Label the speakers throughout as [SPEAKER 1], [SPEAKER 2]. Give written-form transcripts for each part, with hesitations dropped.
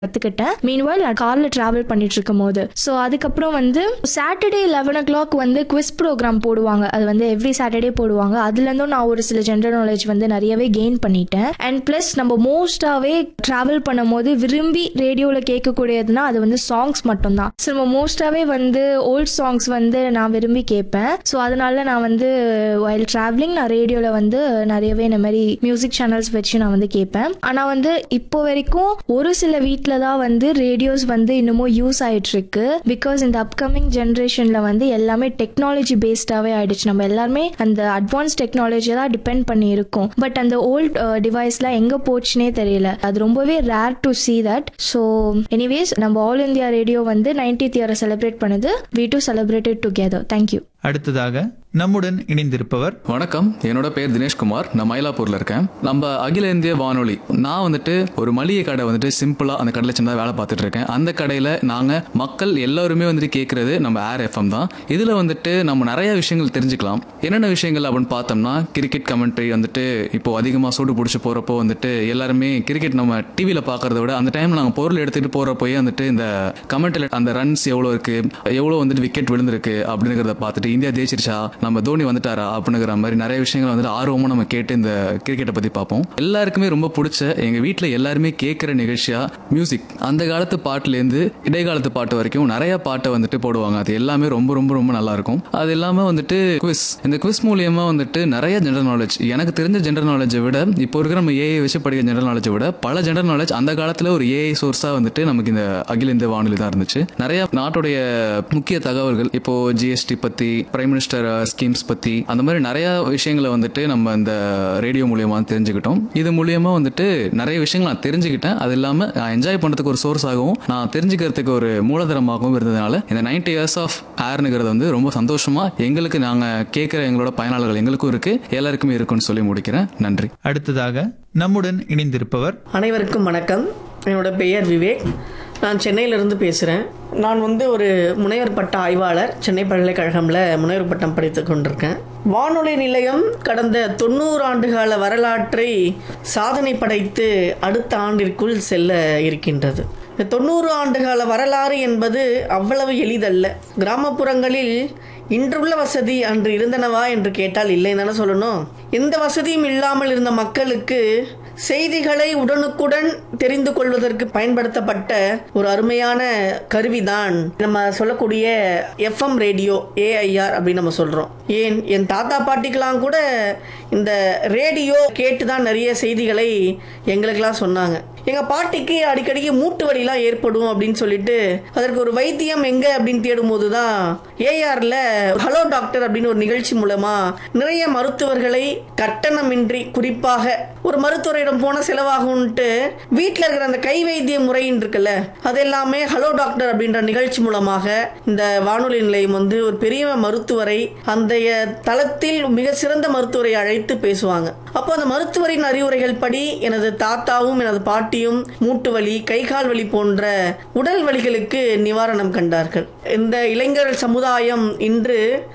[SPEAKER 1] கற்றுக்கிட்டேன். மீன்வைல் நான் காரில் ட்ராவல் பண்ணிட்டு இருக்கும் போது. ஸோ அதுக்கப்புறம் சாட்டர்டே 11 o'clock குவிஸ் ப்ரோக்ராம் போடுவாங்க. அது எவ்ரி சாட்டர்டே போடுவாங்க. அதுலேருந்தும் நான் ஒரு சில ஜென்ரல் நாலேஜ் நிறையவே கெயின் பண்ணிட்டேன். அண்ட் ப்ளஸ் நம்ம மோஸ்டாகவே ட்ராவல் பண்ணும் போது விரும்பி ரேடியோவில் கேட்கக்கூடியதுன்னா அது சாங்ஸ் மட்டும்தான். ஸோ நம்ம மோஸ்டாகவே ஓல்ட் சாங்ஸ் நான் விரும்பி கேட்பேன். ஸோ அதனால நான் வைல் ட்ராவலிங் நான் ரேடியோவில் நிறையவே இந்த மாதிரி மியூசிக் சேனல்ஸ் வச்சு நான் கேட்பேன். ஆனால் இப்போ வரைக்கும் ஒரு சில வீட்டில் தான் ரேடியோஸ் இன்னமும் யூஸ் ஆயிட்டு இருக்கு. பிகாஸ் இந்த அப்கமிங் ஜென்ரேஷன்ல எல்லாமே டெக்னாலஜி பேஸ்டாவே ஆயிடுச்சு. நம்ம எல்லாருமே அந்த அட்வான்ஸ் டெக்னாலஜி தான் டிபெண்ட் பண்ணி இருக்கோம். பட் அந்த ஓல்ட் டிவைஸ்லாம் எங்க போச்சுனே தெரியல. அது ரொம்பவே rare to see that. So anyways நம்ம all India radio 90th இயரை celebrate பண்ணுது. we too celebrated together. Thank you.
[SPEAKER 2] அடுத்ததாக நம்முடன் இணைந்திருப்பவர்.
[SPEAKER 3] வணக்கம், என்னோட பேர் தினேஷ்குமார். நான் மயிலாப்பூர்ல இருக்கேன். நம்ம அகில இந்திய வானொலி, நான் ஒரு மளிகை கடை சிம்பிளா அந்த கடையில சின்னதா வேலை பார்த்துட்டு இருக்கேன். அந்த கடையில நாங்க மக்கள் எல்லாருமே கேட்கறது நம்ம ஏர் எஃப்எம் தான். இதுல நம்ம நிறைய விஷயங்கள் தெரிஞ்சுக்கலாம். என்னென்ன விஷயங்கள் அப்படின்னு பார்த்தோம்னா, கிரிக்கெட் கமெண்ட்ரி இப்போ அதிகமா சூடு பிடிச்சி போறப்போ எல்லாருமே கிரிக்கெட் நம்ம டிவியில பாக்குறத விட அந்த டைம் நாங்க பொருள் எடுத்துட்டு போறப்போயே இந்த கமெண்ட்ல அந்த ரன்ஸ் எவ்வளவு இருக்கு, எவ்வளவு விக்கெட் விழுந்திருக்கு அப்படிங்கறத பார்த்துட்டு இந்தியா ஜெயிச்சிருச்சா, நம்ம தோனி வந்துட்டாரா அப்படிங்கிற மாதிரி நிறைய விஷயங்கள் ஆர்வமா நம்ம கேட்டு இந்த கிரிக்கெட்டை பத்தி பார்ப்போம். எல்லாருக்குமே ரொம்ப பிடிச்ச, எங்க வீட்டுல எல்லாருமே கேட்கிற நிகழ்ச்சியா மியூசிக். அந்த காலத்து பாட்டுல இருந்து இடைக்காலத்து பாட்டு வரைக்கும் நிறைய பாட்டை போடுவாங்க. அது எல்லாமே ரொம்ப ரொம்ப ரொம்ப நல்லா இருக்கும். அது இல்லாம குவிஸ். இந்த குவிஸ் மூலியமா நிறைய ஜெனரல் நாலேஜ், எனக்கு தெரிஞ்ச ஜெனரல் நாலேஜை விட இப்போ இருக்கிற நம்ம ஏஐ வச்சு படிக்கிற ஜெனரல் நாலேஜை விட பல ஜெனரல் நாலேஜ் அந்த காலத்துல ஒரு ஏஐ சோர்ஸா நமக்கு இந்த அகில இந்திய வானொலி தான் இருந்துச்சு. நிறைய நாட்டுடைய முக்கிய தகவல்கள், இப்போ ஜிஎஸ்டி பத்தி, பிரைம் மினிஸ்டர் ஸ்கீம்ஸ் பத்தி, அந்த மாதிரி நிறைய விஷயங்களை நம்ம இந்த ரேடியோ மூலியமா தெரிஞ்சுக்கிட்டோம். இது மூலியமா நிறைய விஷயங்கள் நான் தெரிஞ்சுக்கிட்டேன். அது இல்லாம நான் என்ஜாய் பண்றதுக்கு ஒரு சோர்ஸ் ஆகவும் நான் தெரிஞ்சுக்கிறதுக்கு ஒரு மூலதனமாகவும் இருந்ததுனால இந்த 90 years ஆஃப் ஏர்னுங்கிறது ரொம்ப சந்தோஷமா எங்களுக்கு, நாங்க கேட்கிற எங்களோட பயனாளர்கள் எங்களுக்கும் இருக்கு, எல்லாருக்குமே இருக்குன்னு சொல்லி முடிக்கிறேன். நன்றி.
[SPEAKER 2] அடுத்ததாக நம்முடன் இணைந்திருப்பவர்.
[SPEAKER 4] அனைவருக்கும் வணக்கம். என்னோட பெயர் விவேக். நான் சென்னையிலிருந்து பேசுகிறேன். நான் ஒரு முனைவர் பட்ட ஆய்வாளர். சென்னை பல்கலைக்கழகம்ல முனைவர் பட்டம் படித்து கொண்டிருக்கேன். வானொலி நிலையம் கடந்த 90 ஆண்டுகால வரலாற்றை சாதனை படைத்து அடுத்த ஆண்டிற்குள் செல்ல இருக்கின்றது. இந்த 90 ஆண்டுகால வரலாறு என்பது அவ்வளவு எளிதல்ல. கிராமப்புறங்களில் இன்றுள்ள வசதி அன்று இருந்தனவா என்று கேட்டால் இல்லைன்னு தானே சொல்லணும். எந்த வசதியும் இல்லாமல் இருந்த மக்களுக்கு செய்திகளை உடனுக்குடன் தெரிந்து கொள்வதற்கு பயன்படுத்தப்பட்ட ஒரு அருமையான கருவிதான் நம்ம சொல்லக்கூடிய எஃப்எம் ரேடியோ, ஏஐஆர் அப்படின்னு நம்ம சொல்றோம். ஏன் என் தாத்தா பாட்டிக்கெல்லாம் கூட இந்த ரேடியோ கேட்டுதான் நிறைய செய்திகளை எங்களுக்கெல்லாம் சொன்னாங்க. எங்க பாட்டிக்கு அடிக்கடிக்கு மூட்டு வலிலாம் ஏற்படும் அப்படின்னு சொல்லிட்டு அதற்கு ஒரு வைத்தியம் எங்க அப்படின்னு தேடும் போதுதான் ஏஆர்ல ஹலோ டாக்டர் அப்படின்னு ஒரு நிகழ்ச்சி மூலமா நிறைய மருத்துவர்களை கட்டணமின்றி, குறிப்பாக ஒரு மருத்துவரிடம் போன செலவாகும்ட்டு வீட்டில் இருக்கிற அந்த கை வைத்திய முறைன்னு இருக்குல்ல, அதெல்லாமே ஹலோ டாக்டர் அப்படின்ற நிகழ்ச்சி மூலமாக இந்த வானொலி நிலையம் ஒரு பெரிய மருத்துவரை, அந்த தளத்தில் மிக சிறந்த மருத்துவரை அழைத்து பேசுவாங்க. அப்போ அந்த மருத்துவரின் அறிவுரைகள் படி எனது தாத்தாவும் எனது பாட்டியும் மூட்டு வலி, கைகால் வலி போன்ற உடல் வலிகளுக்கு நிவாரணம் கண்டார்கள். இந்த இளைஞர் சமுதாயம் இன்று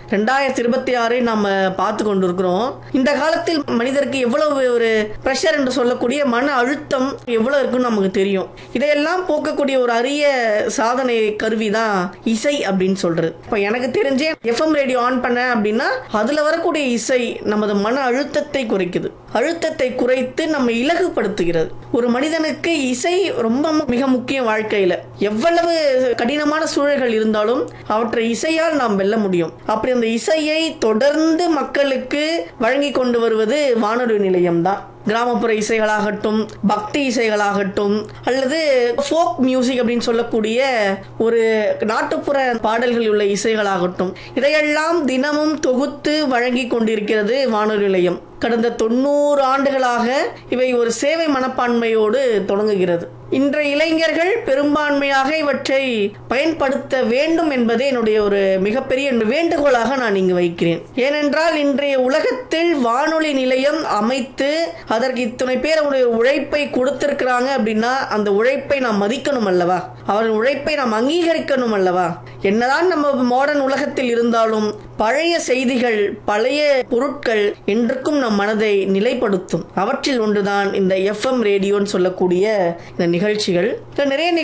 [SPEAKER 4] 2026 நாம பார்த்து கொண்டிருக்கிறோம். இந்த காலத்தில் மனிதருக்கு எவ்வளவு ஒரு பிரஷர் என்று சொல்லக்கூடிய மன அழுத்தம் எவ்வளவு இருக்குன்னு நமக்கு தெரியும். இதையெல்லாம் போக்கக்கூடிய ஒரு அரிய சாதனை கருவி தான் இசை அப்படின்னு சொல்றது. இப்போ எனக்கு தெரிஞ்சே எஃப்எம் ரேடியோ ஆன் பண்ண அப்படின்னா அதுல வரக்கூடிய இசை நமது மன அழுத்தத்தை குறைக்குது. அழுத்தத்தை குறைத்து நம்ம இலகுபடுத்துகிறது. ஒரு மனிதனுக்கு இசை ரொம்ப மிக முக்கியம். வாழ்க்கையில எவ்வளவு கடினமான சூழல்கள் இருந்தாலும் அவற்றை இசையால் நாம் வெல்ல முடியும். அப்படி அந்த இசையை தொடர்ந்து மக்களுக்கு வழங்கி கொண்டு வருவது வானொலி நிலையம் தான். கிராமப்புற இசைகளாகட்டும், பக்தி இசைகளாகட்டும், அல்லது ஃபோக் மியூசிக் அப்படின்னு சொல்லக்கூடிய ஒரு நாட்டுப்புற பாடல்கள் உள்ள இசைகளாகட்டும், இதையெல்லாம் தினமும் தொகுத்து வழங்கி கொண்டிருக்கிறது வானொலி நிலையம். கடந்த 90 ஆண்டுகளாக இவை ஒரு சேவை மனப்பான்மையோடு தொடங்குகிறது. இன்றைய இளைஞர்கள் பெரும்பான்மையாக இவற்றை பயன்படுத்த வேண்டும் என்பதே என்னுடைய ஒரு மிகப்பெரிய வேண்டுகோளாக நான் இங்கு வைக்கிறேன். ஏனென்றால் இன்றைய உலகத்தில் வானொலி நிலையம் அமைத்து அதற்கு இத்தனை பேர் உழைப்பை கொடுத்திருக்கிறாங்க அப்படின்னா அந்த உழைப்பை நாம் மதிக்கணும் அல்லவா, அவர்கள் உழைப்பை நாம் அங்கீகரிக்கணும் அல்லவா. என்னதான் நம்ம மாடர்ன் உலகத்தில் இருந்தாலும் பழைய செய்திகள், பழைய பொருட்கள் என்றுக்கும் நம் மனதை நிலைப்படுத்தும். அவற்றில் ஒன்றுதான் இந்த எஃப்எம் ரேடியோன்னு சொல்லக்கூடிய இந்த நிகழ்ச்சிகள். நிறைய